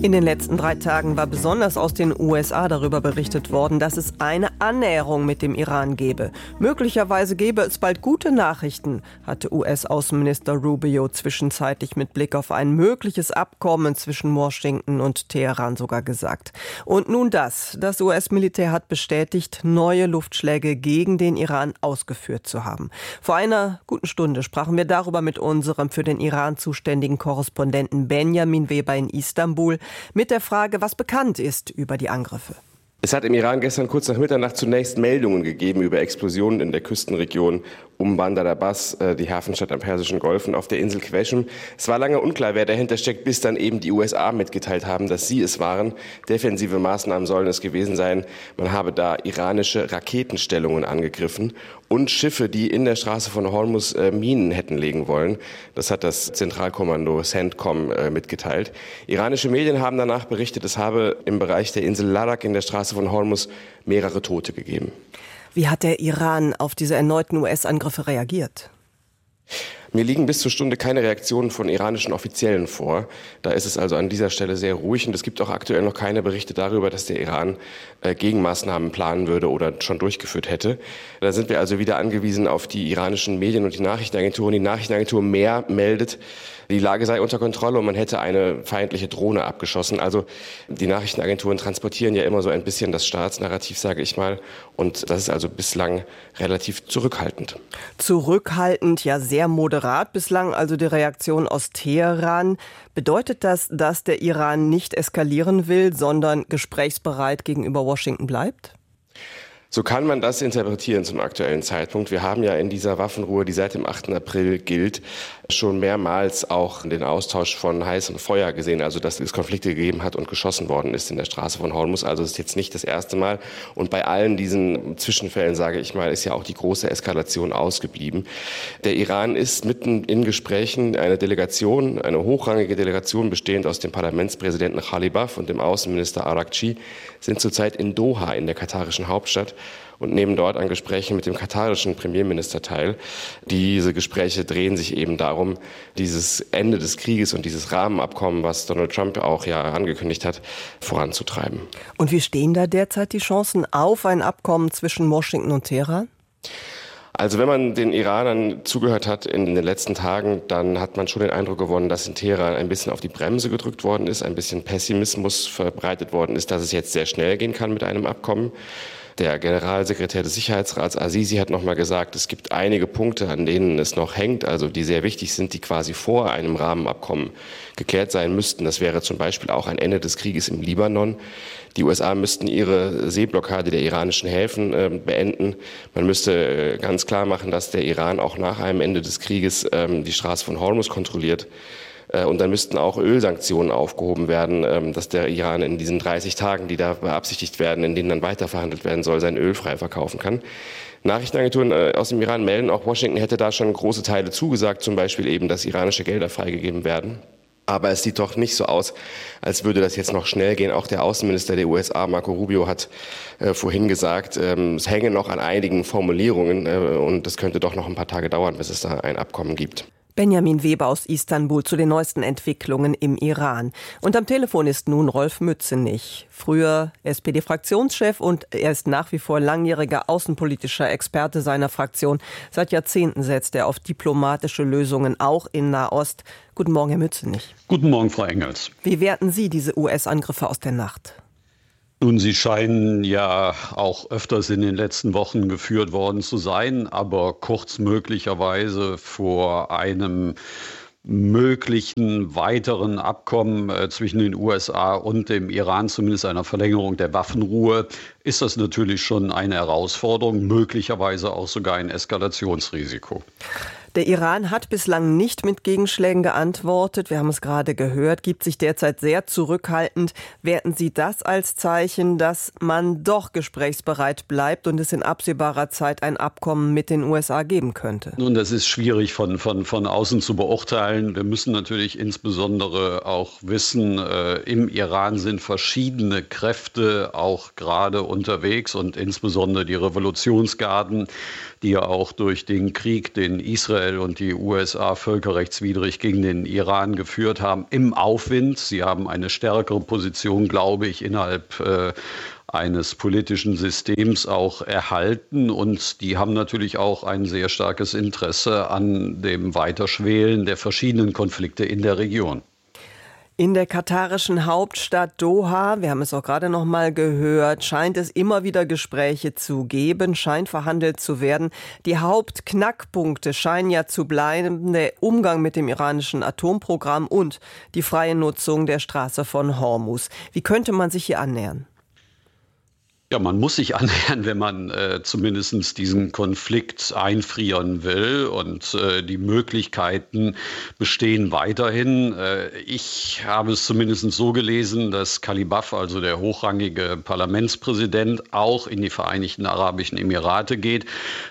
In den letzten 3 Tagen war besonders aus den USA darüber berichtet worden, dass es eine Annäherung mit dem Iran gebe. Möglicherweise gäbe es bald gute Nachrichten, hatte US-Außenminister Rubio zwischenzeitlich mit Blick auf ein mögliches Abkommen zwischen Washington und Teheran sogar gesagt. Und nun das. Das US-Militär hat bestätigt, neue Luftschläge gegen den Iran ausgeführt zu haben. Vor einer guten Stunde sprachen wir darüber mit unserem für den Iran zuständigen Korrespondenten Benjamin Weber in Istanbul. Mit der Frage, was bekannt ist über die Angriffe. Es hat im Iran gestern kurz nach Mitternacht zunächst Meldungen gegeben über Explosionen in der Küstenregion um Bandar Abbas, die Hafenstadt am Persischen Golf und auf der Insel Qeshm. Es war lange unklar, wer dahinter steckt, bis dann eben die USA mitgeteilt haben, dass sie es waren. Defensive Maßnahmen sollen es gewesen sein. Man habe da iranische Raketenstellungen angegriffen und Schiffe, die in der Straße von Hormuz Minen hätten legen wollen. Das hat das Zentralkommando CENTCOM mitgeteilt. Iranische Medien haben danach berichtet, es habe im Bereich der Insel Larak in der Straße von Hormuz mehrere Tote gegeben. Wie hat der Iran auf diese erneuten US-Angriffe reagiert? Mir liegen bis zur Stunde keine Reaktionen von iranischen Offiziellen vor. Da ist es also an dieser Stelle sehr ruhig. Und es gibt auch aktuell noch keine Berichte darüber, dass der Iran Gegenmaßnahmen planen würde oder schon durchgeführt hätte. Da sind wir also wieder angewiesen auf die iranischen Medien und die Nachrichtenagenturen. Die Nachrichtenagentur MER meldet, die Lage sei unter Kontrolle und man hätte eine feindliche Drohne abgeschossen. Also die Nachrichtenagenturen transportieren ja immer so ein bisschen das Staatsnarrativ, sage ich mal. Und das ist also bislang relativ zurückhaltend. Zurückhaltend, ja sehr moderat bislang, also die Reaktion aus Teheran. Bedeutet das, dass der Iran nicht eskalieren will, sondern gesprächsbereit gegenüber Washington bleibt? So kann man das interpretieren zum aktuellen Zeitpunkt. Wir haben ja in dieser Waffenruhe, die seit dem 8. April gilt, schon mehrmals auch den Austausch von heißem Feuer gesehen, also dass es Konflikte gegeben hat und geschossen worden ist in der Straße von Hormuz. Also es ist jetzt nicht das erste Mal. Und bei allen diesen Zwischenfällen, sage ich mal, ist ja auch die große Eskalation ausgeblieben. Der Iran ist mitten in Gesprächen. Eine Delegation, eine hochrangige Delegation bestehend aus dem Parlamentspräsidenten Ghalibaf und dem Außenminister Araghchi sind zurzeit in Doha in der katarischen Hauptstadt und nehmen dort an Gesprächen mit dem katarischen Premierminister teil. Diese Gespräche drehen sich eben darum, dieses Ende des Krieges und dieses Rahmenabkommen, was Donald Trump auch ja angekündigt hat, voranzutreiben. Und wie stehen da derzeit die Chancen auf ein Abkommen zwischen Washington und Teheran? Also wenn man den Iranern zugehört hat in den letzten Tagen, dann hat man schon den Eindruck gewonnen, dass in Teheran ein bisschen auf die Bremse gedrückt worden ist, ein bisschen Pessimismus verbreitet worden ist, dass es jetzt sehr schnell gehen kann mit einem Abkommen. Der Generalsekretär des Sicherheitsrats Azizi hat nochmal gesagt, es gibt einige Punkte, an denen es noch hängt, also die sehr wichtig sind, die quasi vor einem Rahmenabkommen geklärt sein müssten. Das wäre zum Beispiel auch ein Ende des Krieges im Libanon. Die USA müssten ihre Seeblockade der iranischen Häfen beenden. Man müsste ganz klar machen, dass der Iran auch nach einem Ende des Krieges die Straße von Hormuz kontrolliert. Und dann müssten auch Ölsanktionen aufgehoben werden, dass der Iran in diesen 30 Tagen, die da beabsichtigt werden, in denen dann weiterverhandelt werden soll, sein Öl frei verkaufen kann. Nachrichtenagenturen aus dem Iran melden, auch Washington hätte da schon große Teile zugesagt, zum Beispiel eben, dass iranische Gelder freigegeben werden. Aber es sieht doch nicht so aus, als würde das jetzt noch schnell gehen. Auch der Außenminister der USA, Marco Rubio, hat vorhin gesagt, es hänge noch an einigen Formulierungen und es könnte doch noch ein paar Tage dauern, bis es da ein Abkommen gibt. Benjamin Weber aus Istanbul zu den neuesten Entwicklungen im Iran. Und am Telefon ist nun Rolf Mützenich, früher SPD-Fraktionschef und er ist nach wie vor langjähriger außenpolitischer Experte seiner Fraktion. Seit Jahrzehnten setzt er auf diplomatische Lösungen, auch in Nahost. Guten Morgen, Herr Mützenich. Guten Morgen, Frau Engels. Wie werten Sie diese US-Angriffe aus der Nacht? Nun, sie scheinen ja auch öfters in den letzten Wochen geführt worden zu sein, aber kurz möglicherweise vor einem möglichen weiteren Abkommen zwischen den USA und dem Iran, zumindest einer Verlängerung der Waffenruhe, ist das natürlich schon eine Herausforderung, möglicherweise auch sogar ein Eskalationsrisiko. Der Iran hat bislang nicht mit Gegenschlägen geantwortet. Wir haben es gerade gehört, gibt sich derzeit sehr zurückhaltend. Werten Sie das als Zeichen, dass man doch gesprächsbereit bleibt und es in absehbarer Zeit ein Abkommen mit den USA geben könnte? Nun, das ist schwierig von außen zu beurteilen. Wir müssen natürlich insbesondere auch wissen, im Iran sind verschiedene Kräfte auch gerade unterwegs und insbesondere die Revolutionsgarden, die ja auch durch den Krieg, den Israel Israel und die USA völkerrechtswidrig gegen den Iran geführt haben, im Aufwind. Sie haben eine stärkere Position, glaube ich, innerhalb eines politischen Systems auch erhalten. Und die haben natürlich auch ein sehr starkes Interesse an dem Weiterschwelen der verschiedenen Konflikte in der Region. In der katarischen Hauptstadt Doha, wir haben es auch gerade noch mal gehört, scheint es immer wieder Gespräche zu geben, scheint verhandelt zu werden. Die Hauptknackpunkte scheinen ja zu bleiben, der Umgang mit dem iranischen Atomprogramm und die freie Nutzung der Straße von Hormuz. Wie könnte man sich hier annähern? Ja, man muss sich annähern, wenn man zumindest diesen Konflikt einfrieren will. Und die Möglichkeiten bestehen weiterhin. Ich habe es zumindest so gelesen, dass Kalibaf, also der hochrangige Parlamentspräsident, auch in die Vereinigten Arabischen Emirate geht.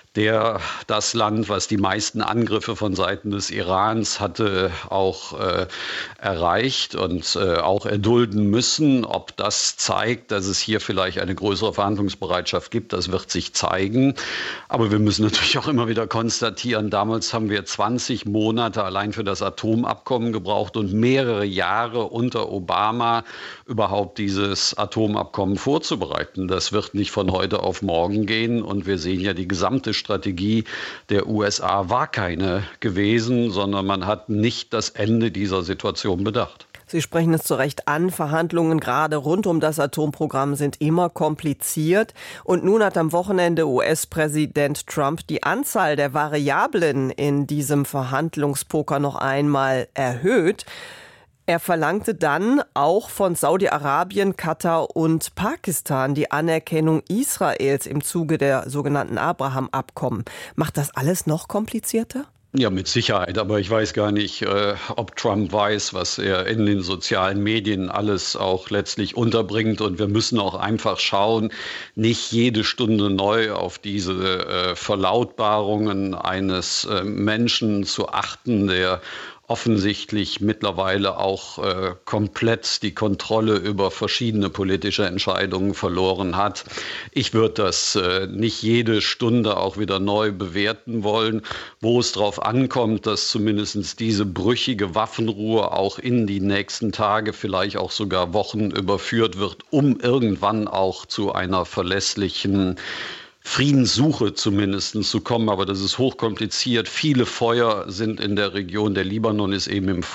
Das Land, was die meisten Angriffe von Seiten des Irans hatte, auch erreicht und auch erdulden müssen. Ob das zeigt, dass es hier vielleicht eine größere Verhandlungsbereitschaft gibt, das wird sich zeigen. Aber wir müssen natürlich auch immer wieder konstatieren, damals haben wir 20 Monate allein für das Atomabkommen gebraucht und mehrere Jahre unter Obama überhaupt dieses Atomabkommen vorzubereiten. Das wird nicht von heute auf morgen gehen. Und wir sehen ja, die gesamte Strategie der USA war keine gewesen, sondern man hat nicht das Ende dieser Situation bedacht. Sie sprechen es zu Recht an, Verhandlungen gerade rund um das Atomprogramm sind immer kompliziert. Und nun hat am Wochenende US-Präsident Trump die Anzahl der Variablen in diesem Verhandlungspoker noch einmal erhöht. Er verlangte dann auch von Saudi-Arabien, Katar und Pakistan die Anerkennung Israels im Zuge der sogenannten Abraham-Abkommen. Macht das alles noch komplizierter? Ja, mit Sicherheit. Aber ich weiß gar nicht, ob Trump weiß, was er in den sozialen Medien alles auch letztlich unterbringt. Und wir müssen auch einfach schauen, nicht jede Stunde neu auf diese Verlautbarungen eines Menschen zu achten, der offensichtlich mittlerweile auch komplett die Kontrolle über verschiedene politische Entscheidungen verloren hat. Ich würde das nicht jede Stunde auch wieder neu bewerten wollen, wo es darauf ankommt, dass zumindest diese brüchige Waffenruhe auch in die nächsten Tage, vielleicht auch sogar Wochen überführt wird, um irgendwann auch zu einer verlässlichen Friedenssuche zumindest zu kommen, aber das ist hochkompliziert. Viele Feuer sind in der Region. Der Libanon ist eben im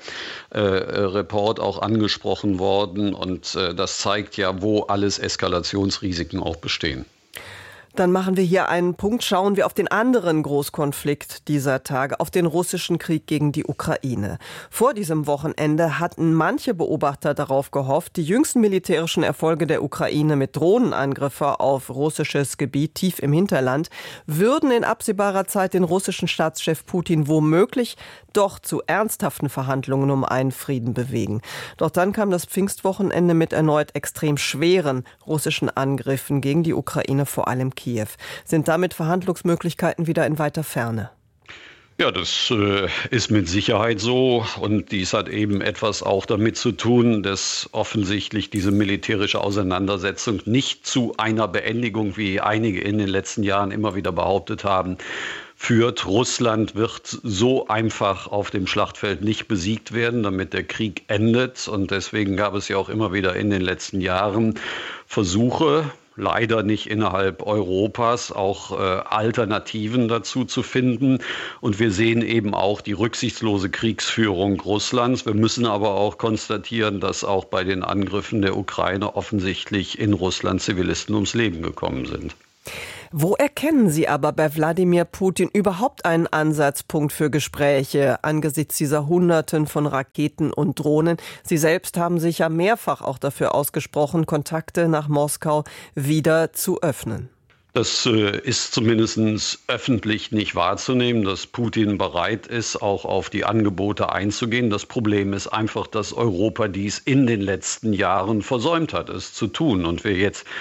Vorreport auch angesprochen worden und das zeigt ja, wo alles Eskalationsrisiken auch bestehen. Dann machen wir hier einen Punkt, schauen wir auf den anderen Großkonflikt dieser Tage, auf den russischen Krieg gegen die Ukraine. Vor diesem Wochenende hatten manche Beobachter darauf gehofft, die jüngsten militärischen Erfolge der Ukraine mit Drohnenangriffen auf russisches Gebiet tief im Hinterland würden in absehbarer Zeit den russischen Staatschef Putin womöglich doch zu ernsthaften Verhandlungen um einen Frieden bewegen. Doch dann kam das Pfingstwochenende mit erneut extrem schweren russischen Angriffen gegen die Ukraine, vor allem Kiew. Sind damit Verhandlungsmöglichkeiten wieder in weiter Ferne? Ja, das ist mit Sicherheit so und dies hat eben etwas auch damit zu tun, dass offensichtlich diese militärische Auseinandersetzung nicht zu einer Beendigung, wie einige in den letzten Jahren immer wieder behauptet haben, führt. Russland wird so einfach auf dem Schlachtfeld nicht besiegt werden, damit der Krieg endet. Und deswegen gab es ja auch immer wieder in den letzten Jahren Versuche, leider nicht innerhalb Europas, auch Alternativen dazu zu finden. Und wir sehen eben auch die rücksichtslose Kriegsführung Russlands. Wir müssen aber auch konstatieren, dass auch bei den Angriffen der Ukraine offensichtlich in Russland Zivilisten ums Leben gekommen sind. Wo erkennen Sie aber bei Wladimir Putin überhaupt einen Ansatzpunkt für Gespräche angesichts dieser Hunderten von Raketen und Drohnen? Sie selbst haben sich ja mehrfach auch dafür ausgesprochen, Kontakte nach Moskau wieder zu öffnen. Das ist zumindest öffentlich nicht wahrzunehmen, dass Putin bereit ist, auch auf die Angebote einzugehen. Das Problem ist einfach, dass Europa dies in den letzten Jahren versäumt hat, es zu tun. Und wir jetzt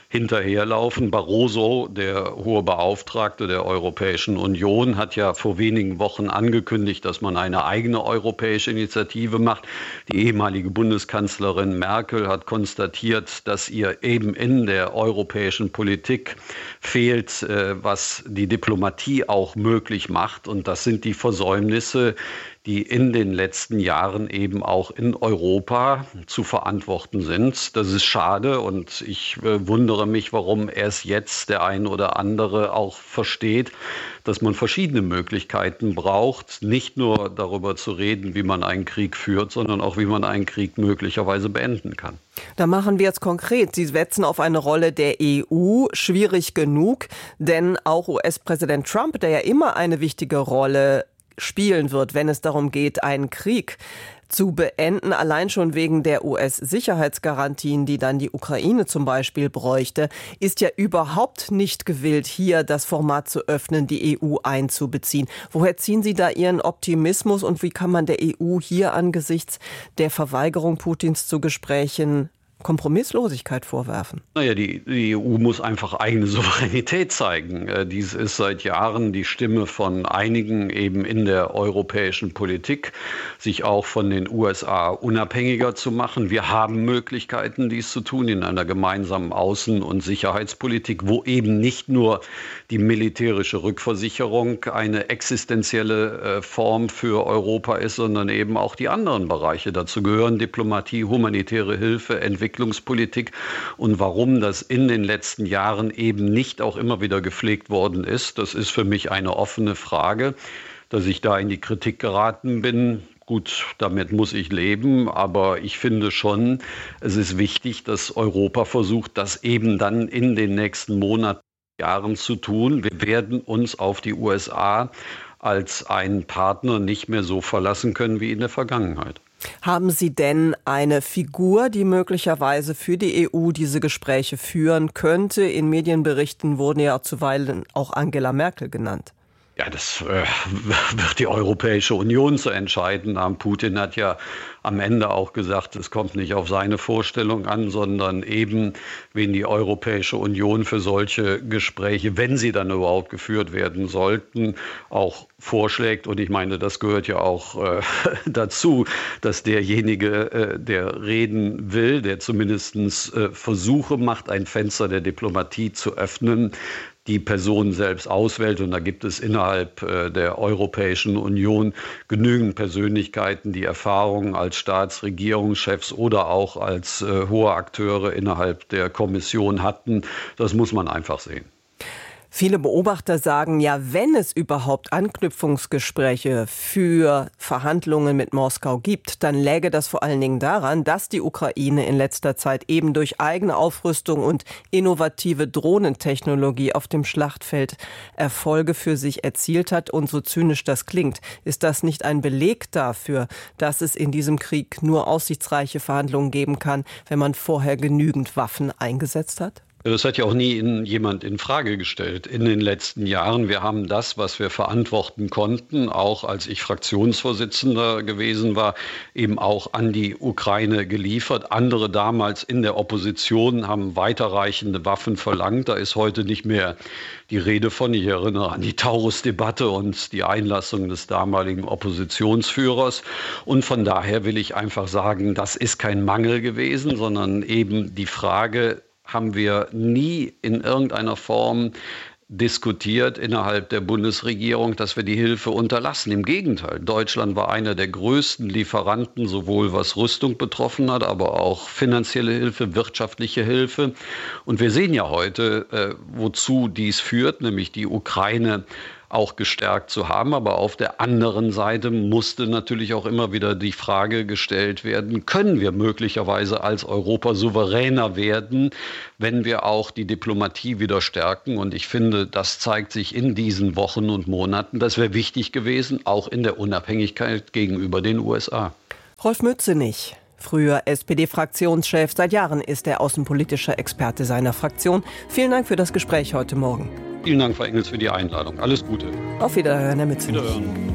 hinterherlaufen. Barroso, der hohe Beauftragte der Europäischen Union, hat ja vor wenigen Wochen angekündigt, dass man eine eigene europäische Initiative macht. Die ehemalige Bundeskanzlerin Merkel hat konstatiert, dass ihr eben in der europäischen Politik fehlt, was die Diplomatie auch möglich macht. Und das sind die Versäumnisse, die in den letzten Jahren eben auch in Europa zu verantworten sind. Das ist schade und ich wundere mich, warum erst jetzt der ein oder andere auch versteht, dass man verschiedene Möglichkeiten braucht, nicht nur darüber zu reden, wie man einen Krieg führt, sondern auch, wie man einen Krieg möglicherweise beenden kann. Da machen wir es konkret. Sie setzen auf eine Rolle der EU. Schwierig genug, denn auch US-Präsident Trump, der ja immer eine wichtige Rolle spielen wird, wenn es darum geht, einen Krieg zu beenden, allein schon wegen der US-Sicherheitsgarantien, die dann die Ukraine zum Beispiel bräuchte, ist ja überhaupt nicht gewillt, hier das Format zu öffnen, die EU einzubeziehen. Woher ziehen Sie da Ihren Optimismus und wie kann man der EU hier angesichts der Verweigerung Putins zu Gesprächen Kompromisslosigkeit vorwerfen? Naja, die EU muss einfach eigene Souveränität zeigen. Dies ist seit Jahren die Stimme von einigen eben in der europäischen Politik, sich auch von den USA unabhängiger zu machen. Wir haben Möglichkeiten, dies zu tun in einer gemeinsamen Außen- und Sicherheitspolitik, wo eben nicht nur die militärische Rückversicherung eine existenzielle Form für Europa ist, sondern eben auch die anderen Bereiche. Dazu gehören Diplomatie, humanitäre Hilfe, Entwicklungspolitik. Und warum das in den letzten Jahren eben nicht auch immer wieder gepflegt worden ist, das ist für mich eine offene Frage. Dass ich da in die Kritik geraten bin, gut, damit muss ich leben, aber ich finde schon, es ist wichtig, dass Europa versucht, das eben dann in den nächsten Monaten, Jahren zu tun. Wir werden uns auf die USA als einen Partner nicht mehr so verlassen können wie in der Vergangenheit. Haben Sie denn eine Figur, die möglicherweise für die EU diese Gespräche führen könnte? In Medienberichten wurden ja zuweilen auch Angela Merkel genannt. Ja, das wird die Europäische Union zu entscheiden haben. Putin hat ja am Ende auch gesagt, es kommt nicht auf seine Vorstellung an, sondern eben, wen die Europäische Union für solche Gespräche, wenn sie dann überhaupt geführt werden sollten, auch vorschlägt. Und ich meine, das gehört ja auch dazu, dass derjenige, der reden will, der zumindest Versuche macht, ein Fenster der Diplomatie zu öffnen, die Person selbst auswählt. Und da gibt es innerhalb der Europäischen Union genügend Persönlichkeiten, die Erfahrungen als Staatsregierungschefs oder auch als hohe Akteure innerhalb der Kommission hatten. Das muss man einfach sehen. Viele Beobachter sagen ja, wenn es überhaupt Anknüpfungsgespräche für Verhandlungen mit Moskau gibt, dann läge das vor allen Dingen daran, dass die Ukraine in letzter Zeit eben durch eigene Aufrüstung und innovative Drohnentechnologie auf dem Schlachtfeld Erfolge für sich erzielt hat. Und so zynisch das klingt, ist das nicht ein Beleg dafür, dass es in diesem Krieg nur aussichtsreiche Verhandlungen geben kann, wenn man vorher genügend Waffen eingesetzt hat? Das hat ja auch nie jemand in Frage gestellt in den letzten Jahren. Wir haben das, was wir verantworten konnten, auch als ich Fraktionsvorsitzender gewesen war, eben auch an die Ukraine geliefert. Andere damals in der Opposition haben weiterreichende Waffen verlangt. Da ist heute nicht mehr die Rede von. Ich erinnere an die Taurus-Debatte und die Einlassung des damaligen Oppositionsführers. Und von daher will ich einfach sagen, das ist kein Mangel gewesen, sondern eben die Frage, haben wir nie in irgendeiner Form diskutiert innerhalb der Bundesregierung, dass wir die Hilfe unterlassen. Im Gegenteil, Deutschland war einer der größten Lieferanten, sowohl was Rüstung betroffen hat, aber auch finanzielle Hilfe, wirtschaftliche Hilfe. Und wir sehen ja heute, wozu dies führt, nämlich die Ukraine auch gestärkt zu haben. Aber auf der anderen Seite musste natürlich auch immer wieder die Frage gestellt werden, können wir möglicherweise als Europa souveräner werden, wenn wir auch die Diplomatie wieder stärken? Und ich finde, das zeigt sich in diesen Wochen und Monaten. Das wäre wichtig gewesen, auch in der Unabhängigkeit gegenüber den USA. Rolf Mützenich, früher SPD-Fraktionschef, seit Jahren ist er außenpolitischer Experte seiner Fraktion. Vielen Dank für das Gespräch heute Morgen. Vielen Dank, Frau Engels, für die Einladung. Alles Gute. Auf Wiederhören, Herr Mützenich. Wiederhören.